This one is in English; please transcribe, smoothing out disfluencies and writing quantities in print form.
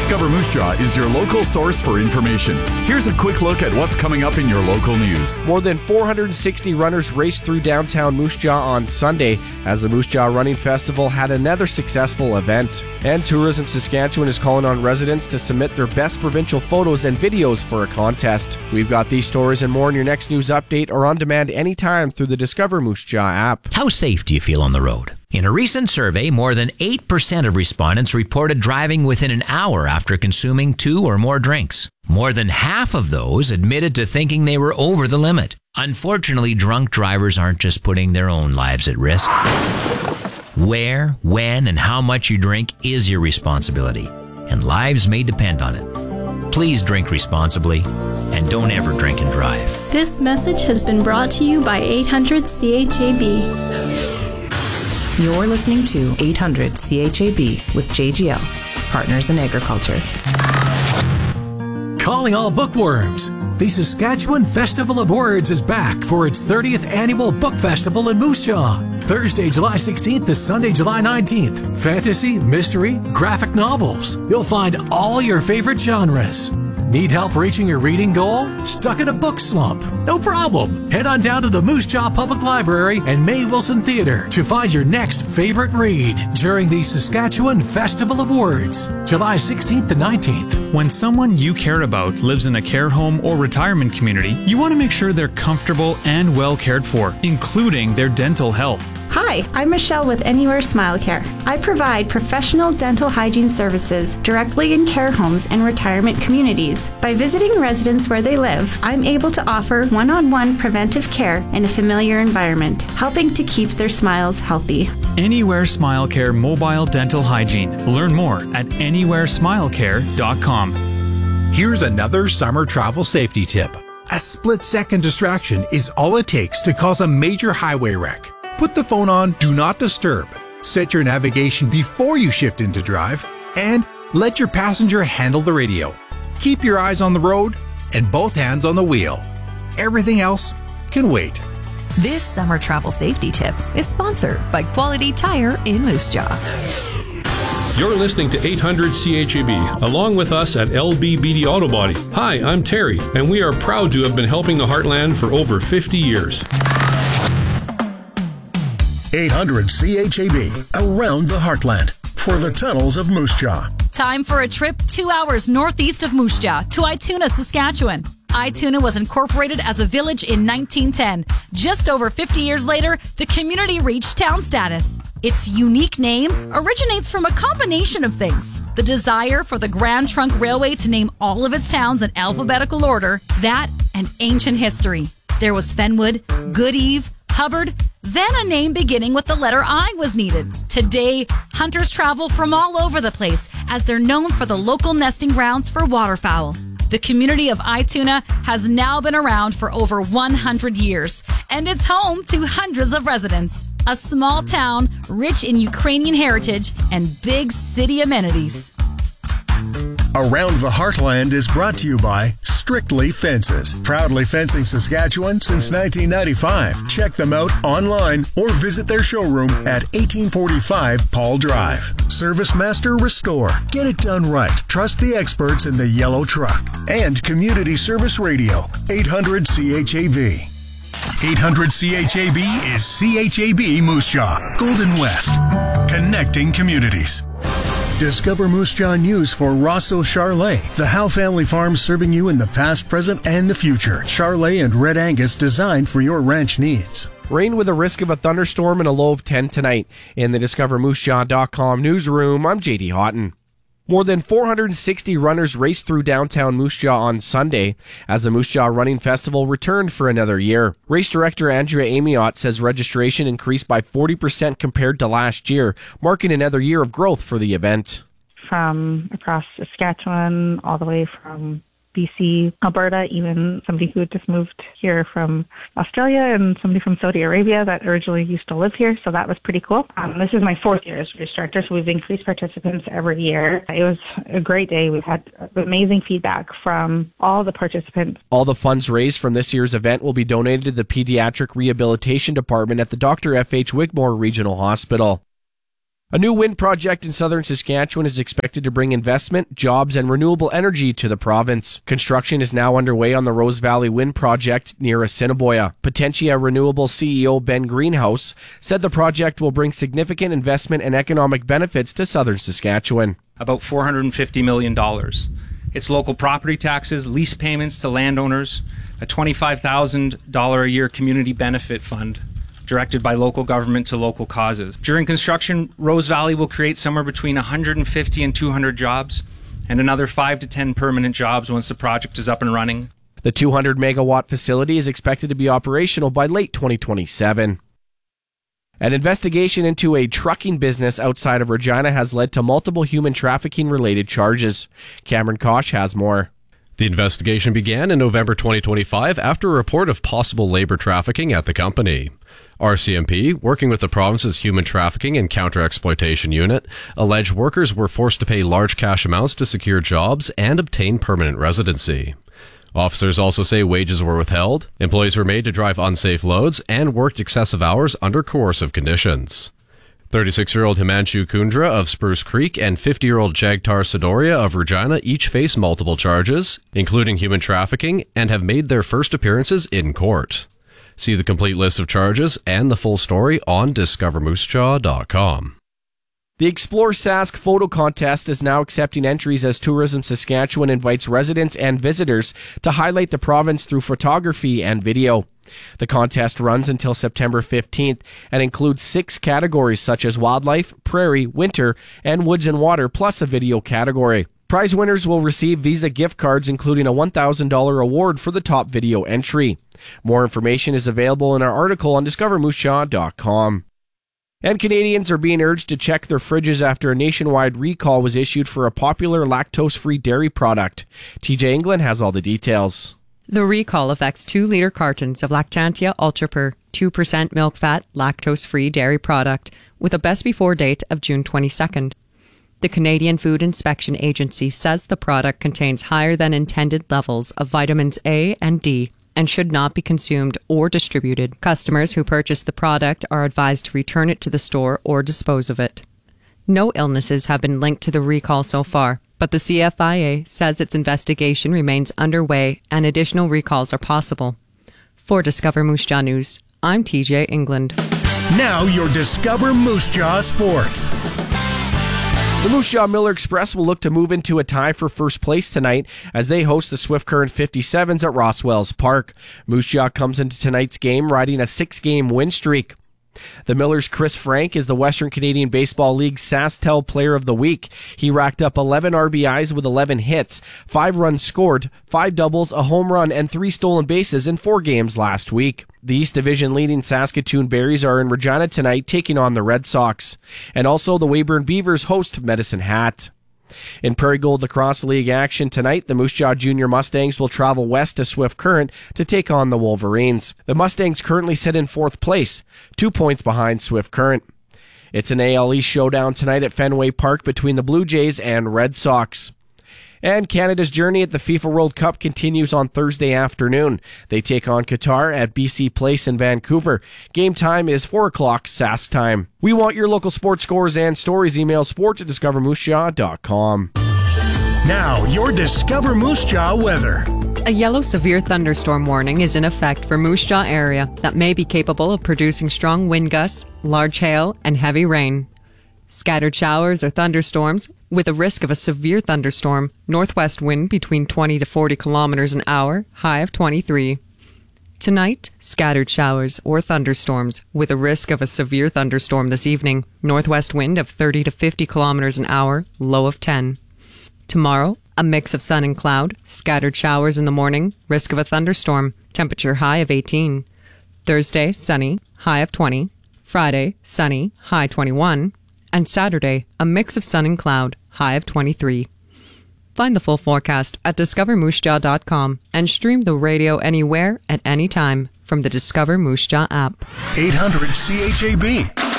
Discover Moose Jaw is your local source for information. Here's a quick look at what's coming up in your local news. More than 460 runners raced through downtown Moose Jaw on Sunday as the Moose Jaw Running Festival had another successful event. And Tourism Saskatchewan is calling on residents to submit their best provincial photos and videos for a contest. We've got these stories and more in your next news update or on demand anytime through the Discover Moose Jaw app. How safe do you feel on the road? In a recent survey, more than 8% of respondents reported driving within an hour after consuming 2 or more drinks. More than half of those admitted to thinking they were over the limit. Unfortunately, drunk drivers aren't just putting their own lives at risk. Where, when, and how much you drink is your responsibility, and lives may depend on it. Please drink responsibly, and don't ever drink and drive. This message has been brought to you by 800 CHAB. You're listening to 800 CHAB with JGL, Partners in Agriculture. Calling all bookworms. The Saskatchewan Festival of Words is back for its 30th annual book festival in Moose Jaw. Thursday, July 16th to Sunday, July 19th. Fantasy, mystery, graphic novels. You'll find all your favorite genres. Need help reaching your reading goal? Stuck in a book slump? No problem. Head on down to the Moose Jaw Public Library and May Wilson Theatre to find your next favorite read during the Saskatchewan Festival of Words, July 16th to 19th. When someone you care about lives in a care home or retirement community, you want to make sure they're comfortable and well cared for, including their dental health. Hi, I'm Michelle with Anywhere Smile Care. I provide professional dental hygiene services directly in care homes and retirement communities. By visiting residents where they live, I'm able to offer one-on-one preventive care in a familiar environment, helping to keep their smiles healthy. Anywhere Smile Care Mobile Dental Hygiene. Learn more at anywheresmilecare.com. Here's another summer travel safety tip. A split-second distraction is all it takes to cause a major highway wreck. Put the phone on Do Not Disturb. Set your navigation before you shift into drive, and let your passenger handle the radio. Keep your eyes on the road and both hands on the wheel. Everything else can wait. This summer travel safety tip is sponsored by Quality Tire in Moose Jaw. You're listening to 800 CHAB, along with us at LBBD Auto Body. Hi, I'm Terry, and we are proud to have been helping the Heartland for over 50 years. 800 CHAB, around the Heartland, for the tunnels of Moose Jaw. Time for a trip 2 hours northeast of Moose Jaw to Ituna, Saskatchewan. Ituna was incorporated as a village in 1910. Just over 50 years later, the community reached town status. Its unique name originates from a combination of things. The desire for the Grand Trunk Railway to name all of its towns in alphabetical order, that and ancient history. There was Fenwood, Goodeve, Hubbard, then a name beginning with the letter I was needed. Today, hunters travel from all over the place as they're known for the local nesting grounds for waterfowl. The community of Ituna has now been around for over 100 years, and it's home to hundreds of residents. A small town rich in Ukrainian heritage and big city amenities. Around the Heartland is brought to you by Strictly Fences. Proudly fencing Saskatchewan since 1995. Check them out online or visit their showroom at 1845 Paul Drive. Service Master Restore. Get it done right. Trust the experts in the yellow truck. And Community Service Radio. 800 CHAB. 800 CHAB is CHAB Moose Jaw, Golden West. Connecting communities. Discover Moose Jaw News for Rossel Charlet. The Howe family farm serving you in the past, present, and the future. Charlet and Red Angus designed for your ranch needs. Rain with a risk of a thunderstorm and a low of 10 tonight. In the DiscoverMooseJaw.com newsroom, I'm JD Houghton. More than 460 runners raced through downtown Moose Jaw on Sunday as the Moose Jaw Running Festival returned for another year. Race director Andrea Amiot says registration increased by 40% compared to last year, marking another year of growth for the event. From across Saskatchewan, all the way from BC, Alberta, even somebody who had just moved here from Australia and somebody from Saudi Arabia that originally used to live here. So that was pretty cool. This is my 4th year as race director, so we've increased participants every year. It was a great day. We've had amazing feedback from all the participants. All the funds raised from this year's event will be donated to the Pediatric Rehabilitation Department at the Dr. F.H. Wigmore Regional Hospital. A new wind project in southern Saskatchewan is expected to bring investment, jobs, and renewable energy to the province. Construction is now underway on the Rose Valley Wind Project near Assiniboia. Potentia Renewable CEO Ben Greenhouse said the project will bring significant investment and economic benefits to southern Saskatchewan. About $450 million. It's local property taxes, lease payments to landowners, a $25,000 a year community benefit fund directed by local government to local causes. During construction, Rose Valley will create somewhere between 150 and 200 jobs and another 5 to 10 permanent jobs once the project is up and running. The 200 megawatt facility is expected to be operational by late 2027. An investigation into a trucking business outside of Regina has led to multiple human trafficking-related charges. Cameron Kosh has more. The investigation began in November 2025 after a report of possible labor trafficking at the company. RCMP, working with the province's Human Trafficking and Counter-Exploitation Unit, alleged workers were forced to pay large cash amounts to secure jobs and obtain permanent residency. Officers also say wages were withheld, employees were made to drive unsafe loads, and worked excessive hours under coercive conditions. 36-year-old Himanshu Kundra of Spruce Creek and 50-year-old Jagtar Sidoria of Regina each face multiple charges, including human trafficking, and have made their first appearances in court. See the complete list of charges and the full story on discovermoosejaw.com. The Explore Sask photo contest is now accepting entries as Tourism Saskatchewan invites residents and visitors to highlight the province through photography and video. The contest runs until September 15th and includes 6 categories such as wildlife, prairie, winter, and woods and water, plus a video category. Prize winners will receive Visa gift cards, including a $1,000 award for the top video entry. More information is available in our article on discovermoosejaw.com. And Canadians are being urged to check their fridges after a nationwide recall was issued for a popular lactose-free dairy product. TJ England has all the details. The recall affects 2-liter cartons of Lactantia Ultra Pur, 2% milk fat, lactose-free dairy product, with a best before date of June 22nd. The Canadian Food Inspection Agency says the product contains higher than intended levels of vitamins A and D and should not be consumed or distributed. Customers who purchase the product are advised to return it to the store or dispose of it. No illnesses have been linked to the recall so far, but the CFIA says its investigation remains underway and additional recalls are possible. For Discover Moose Jaw News, I'm TJ England. Now your Discover Moose Jaw Sports. The Moose Jaw Miller Express will look to move into a tie for first place tonight as they host the Swift Current 57s at Rosswells Park. Moose Jaw comes into tonight's game riding a 6-game win streak. The Millers' Chris Frank is the Western Canadian Baseball League SaskTel Player of the Week. He racked up 11 RBIs with 11 hits, 5 runs scored, 5 doubles, a home run, and 3 stolen bases in 4 games last week. The East Division leading Saskatoon Berries are in Regina tonight taking on the Red Sox. And also the Weyburn Beavers host Medicine Hat. In Prairie Gold Lacrosse League action tonight, the Moose Jaw Junior Mustangs will travel west to Swift Current to take on the Wolverines. The Mustangs currently sit in 4th place, 2 points behind Swift Current. It's an AL East showdown tonight at Fenway Park between the Blue Jays and Red Sox. And Canada's journey at the FIFA World Cup continues on Thursday afternoon. They take on Qatar at BC Place in Vancouver. Game time is 4 o'clock Sask time. We want your local sports scores and stories. Email sport@discovermoosejaw.com. Now, your Discover Moose Jaw weather. A yellow severe thunderstorm warning is in effect for Moose Jaw area that may be capable of producing strong wind gusts, large hail, and heavy rain. Scattered showers or thunderstorms with a risk of a severe thunderstorm, northwest wind between 20 to 40 kilometers an hour, high of 23. Tonight, scattered showers or thunderstorms with a risk of a severe thunderstorm this evening, northwest wind of 30 to 50 kilometers an hour, low of 10. Tomorrow, a mix of sun and cloud, scattered showers in the morning, risk of a thunderstorm, temperature high of 18. Thursday, sunny, high of 20. Friday, sunny, high 21. And Saturday, a mix of sun and cloud, high of 23. Find the full forecast at discovermoosejaw.com and stream the radio anywhere at any time from the Discover Moose Jaw app. 800 CHAB.